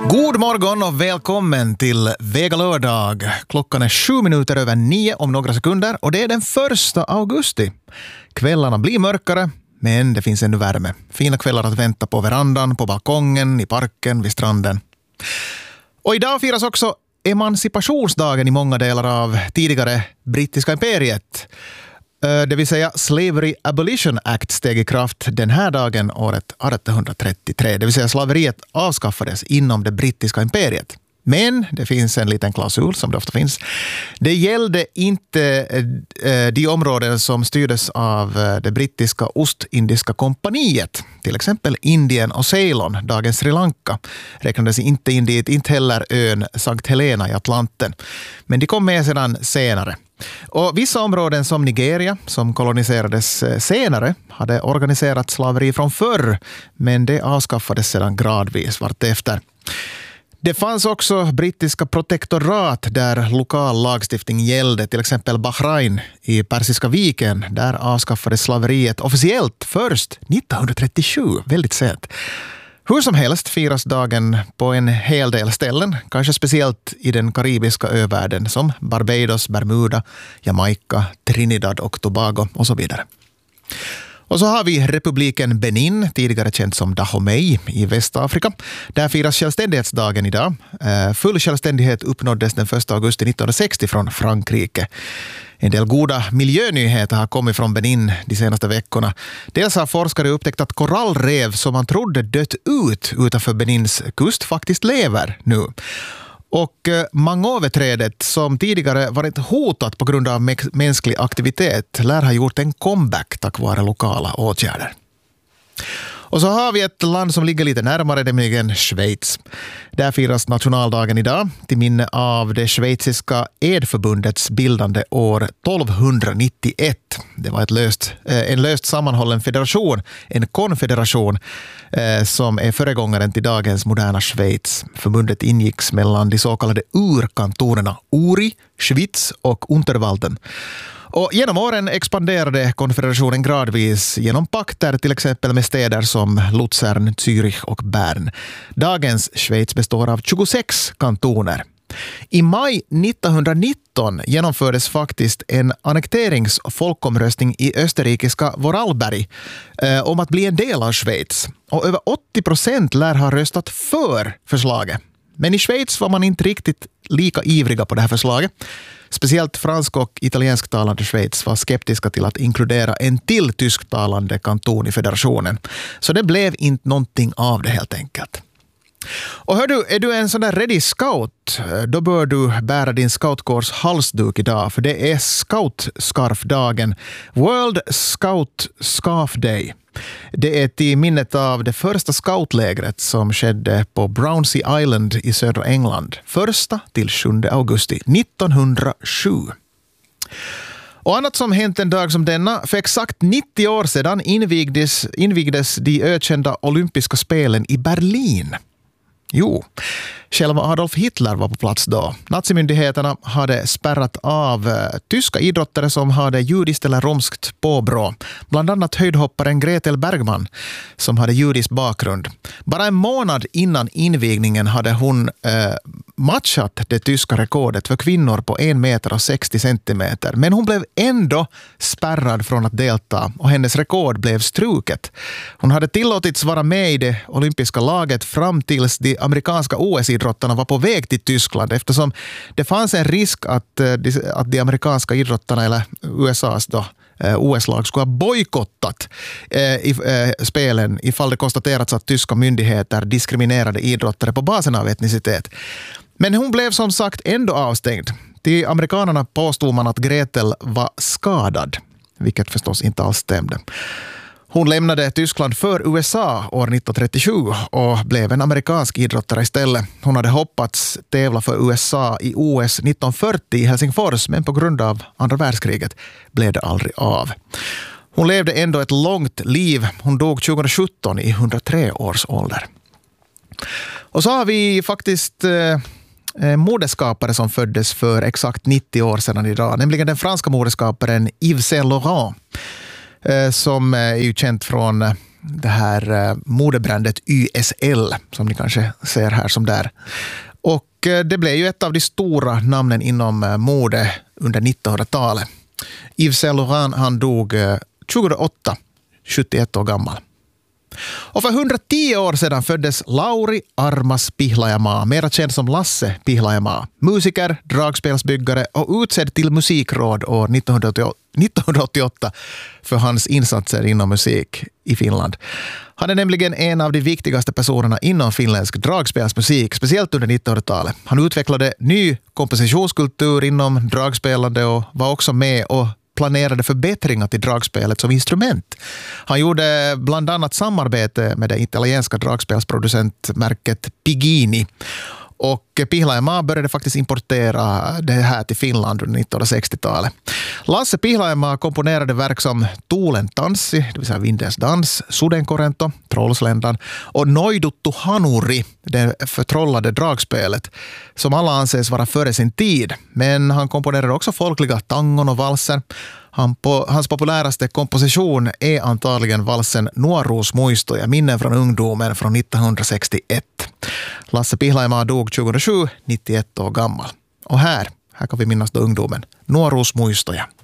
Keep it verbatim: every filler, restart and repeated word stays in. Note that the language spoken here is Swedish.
God morgon och välkommen till Vega lördag. Klockan är sju minuter över nio om några sekunder och det är den första augusti. Kvällarna blir mörkare, men det finns ännu värme. Fina kvällar att vänta på verandan, på balkongen, i parken, vid stranden. Och idag firas också emancipationsdagen i många delar av tidigare brittiska imperiet. Det vill säga Slavery Abolition Act steg i kraft den här dagen året artonhundratrettiotre. Det vill säga slaveriet avskaffades inom det brittiska imperiet. Men det finns en liten klausul som det ofta finns. Det gällde inte de områden som styrdes av det brittiska Ostindiska kompaniet. Till exempel Indien och Ceylon, dagens Sri Lanka, räknades inte in dit, inte heller ön Sankt Helena i Atlanten. Men de kom med sedan senare. Och vissa områden som Nigeria, som koloniserades senare, hade organiserat slaveri från förr, men det avskaffades sedan gradvis vartefter. Det fanns också brittiska protektorat där lokal lagstiftning gällde, till exempel Bahrain i Persiska viken. Där avskaffades slaveriet officiellt först nittonhundratrettiosju, väldigt sent. Hur som helst firas dagen på en hel del ställen, kanske speciellt i den karibiska övärlden som Barbados, Bermuda, Jamaica, Trinidad och Tobago och så vidare. Och så har vi republiken Benin, tidigare känd som Dahomey i Västafrika. Där firas självständighetsdagen idag. Full självständighet uppnåddes den första augusti nittonhundrasextio från Frankrike. En del goda miljönyheter har kommit från Benin de senaste veckorna. Dels har forskare upptäckt att korallrev som man trodde dött ut utanför Benins kust faktiskt lever nu. Och mangoveträdet som tidigare varit hotat på grund av mänsklig aktivitet lär ha gjort en comeback tack vare lokala åtgärder. Och så har vi ett land som ligger lite närmare, nämligen Schweiz. Där firas nationaldagen idag till minne av det schweiziska Edförbundets bildande år tolvhundranittioett. Det var ett löst, en löst sammanhållen federation, en konfederation som är föregångaren till dagens moderna Schweiz. Förbundet ingicks mellan de så kallade urkantonerna Uri, Schwyz och Unterwalden. Och genom åren expanderade konfederationen gradvis genom pakter till exempel med städer som Luzern, Zürich och Bern. Dagens Schweiz består av tjugosex kantoner. I maj nittonhundranitton genomfördes faktiskt en annekteringsfolkomröstning i österrikiska Vorarlberg eh, om att bli en del av Schweiz. Och över åttio procent lär ha röstat för förslaget. Men i Schweiz var man inte riktigt lika ivriga på det här förslaget. Speciellt fransk- och italiensktalande Schweiz var skeptiska till att inkludera en till tysktalande kanton i federationen. Så det blev inte någonting av det helt enkelt. Och hör du, är du en sån där ready scout, då bör du bära din scoutkårs halsduk idag, för det är scoutscarfdagen, World Scout Scarf Day. Det är till minnet av det första scoutlägret som skedde på Brownsea Island i södra England, första till sjunde augusti nittonhundrasju. Och annat som hänt en dag som denna, för exakt nittio år sedan invigdes, invigdes de ökända olympiska spelen i Berlin. Jo, själva Adolf Hitler var på plats då. Nazimyndigheterna hade spärrat av eh, tyska idrottare som hade judiskt eller romskt påbrå. Bland annat höjdhopparen Gretel Bergman som hade judisk bakgrund. Bara en månad innan invigningen hade hon eh, matchat det tyska rekordet för kvinnor på en meter och sextio centimeter. Men hon blev ändå spärrad från att delta och hennes rekord blev struket. Hon hade tillåtits vara med i det olympiska laget fram tills de amerikanska O S-idrottarna var på väg till Tyskland, eftersom det fanns en risk att de, att de amerikanska idrottarna eller U S A:s då, O S-lag skulle ha bojkottat eh, i, eh, spelen ifall det konstaterats att tyska myndigheter diskriminerade idrottare på basen av etnicitet. Men hon blev som sagt ändå avstängd. Till amerikanerna påstod man att Gretel var skadad, vilket förstås inte alls stämde. Hon lämnade Tyskland för U S A år nittonhundratrettiosju och blev en amerikansk idrottare istället. Hon hade hoppats tävla för U S A i O S nittonhundrafyrtio i Helsingfors, men på grund av andra världskriget blev det aldrig av. Hon levde ändå ett långt liv. Hon dog tjugosjutton i hundratre års ålder. Och så har vi faktiskt eh, modeskapare som föddes för exakt nittio år sedan idag, nämligen den franska modeskaparen Yves Saint Laurent, som är ju känt från det här uh, modebrandet Y S L som ni kanske ser här som där. Och uh, det blev ju ett av de stora namnen inom uh, mode under nittonhundratalet. Yves Saint Laurent, han dog uh, tjugohundraåtta, sjuttioett år gammal. Och för hundratio år sedan föddes Lauri Armas Pihlajamaa, mera känd som Lasse Pihlajamaa. Musiker, dragspelsbyggare och utsedd till musikråd år nittonhundraåttioåtta för hans insatser inom musik i Finland. Han är nämligen en av de viktigaste personerna inom finländsk dragspelsmusik, speciellt under nittonhundratalet. Han utvecklade ny kompositionskultur inom dragspelande och var också med och planerade förbättringar till dragspelet som instrument. Han gjorde bland annat samarbete med det italienska dragspelsproducentmärket Pigini. Och Pihlajamaa började faktiskt importera det här till Finland under nittonhundrasextiotalet. Lasse Pihlajamaa komponerade verk som Tuulen tanssi, det vill säga Vindens dans, Sudenkorento, Trollsländan och Noiduttu Hanuri, det förtrollade dragspelet, som alla anses vara före sin tid. Men han komponerade också folkliga tangon och valser. Han på, hans populäraste komposition är antagligen valsen Nuoruus muistoja, minnen från ungdomen från nittonhundrasextioett. Lasse Pihlajamaa dog tjugohundrasju, nittioett år gammal. Och här, här kan vi minnas då ungdomen. Nuoruus muistoja.